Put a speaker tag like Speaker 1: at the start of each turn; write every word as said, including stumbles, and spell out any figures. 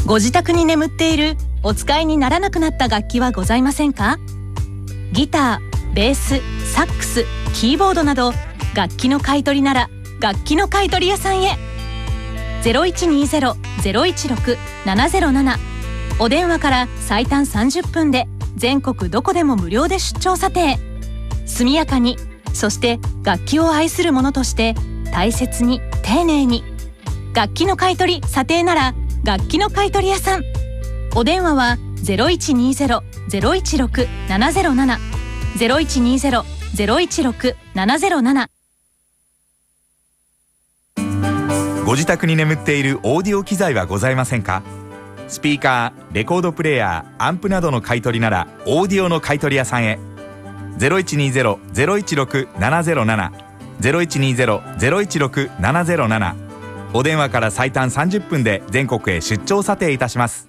Speaker 1: ご自宅に眠っているお使いにならなくなった楽器はございませんか？ギター、ベース、サックス、キーボードなど楽器の買い取りなら楽器の買い取り屋さんへ。 ゼロいちにゼロ ゼロいちろく ななゼロなな お電話から最短さんじゅっぷんで全国どこでも無料で出張査定。速やかに、そして楽器を愛する者として大切に丁寧に。楽器の買い取り査定なら楽器の買い取り屋さん。お電話は ゼロいちにゼロ ゼロいちろく ななゼロなな ゼロいちにゼロ ゼロいちろく ななゼロなな。
Speaker 2: ご自宅に眠っているオーディオ機材はございませんか？スピーカー、レコードプレーヤー、アンプなどの買い取りならオーディオの買い取り屋さんへ。 ゼロいちにゼロ ゼロいちろく ななゼロなな ゼロいちにゼロ ゼロいちろく ななゼロなな。お電話から最短さんじゅっぷんで全国へ出張査定いたします。